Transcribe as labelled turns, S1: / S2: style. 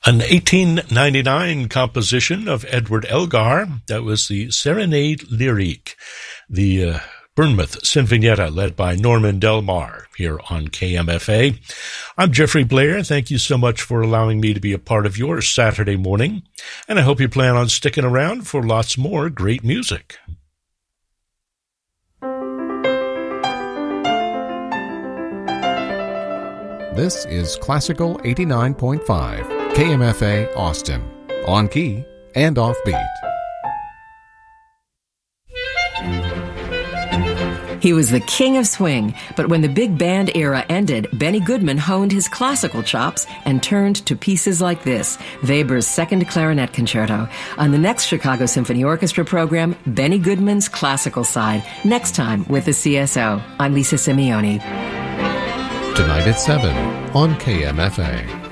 S1: An 1899 composition of Edward Elgar, that was the Serenade Lyrique, the Bournemouth Sinfonietta led by Norman Delmar here on KMFA. I'm Jeffrey Blair. Thank you so much for allowing me to be a part of your Saturday morning, and I hope you plan on sticking around for lots more great music.
S2: This is Classical 89.5. KMFA Austin, on key and offbeat.
S3: He was the king of swing, but when the big band era ended, Benny Goodman honed his classical chops and turned to pieces like this, Weber's Second Clarinet Concerto. On the next Chicago Symphony Orchestra program, Benny Goodman's classical side, next time with the CSO. I'm Lisa Simeoni.
S2: Tonight at 7 on KMFA.